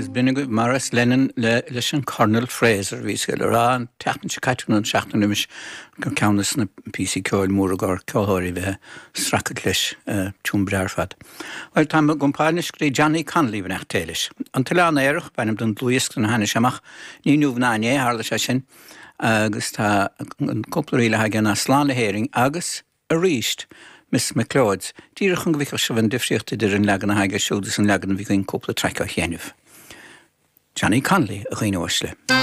agus binnig Maris Lennon leis an Cornel Fraser ví go le rá an tetan se caiún an seachtain imis go ceannas na PC ceil mór agur ceóirí bheith stracad leis tún brearfad. Weil tá gompánis gré Johnny Connolly nach téiles. An talán éireach bainim don dlúisc an haine seach ní nuhnáné hála se sin agus tá an coplaíle ha gan a slánahéing agus a ríist. Miss McLeod, díirech an bhícha se bhain difriochtta idir an legan a haige siúdas an legan bhí an cúpla treice a chéanamh. Johnny Connolly a ghaoine